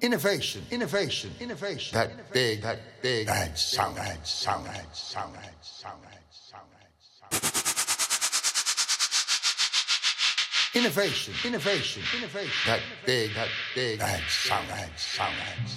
Innovation, innovation, innovation. That big bad sound. Innovation, innovation, innovation. That big bad sound.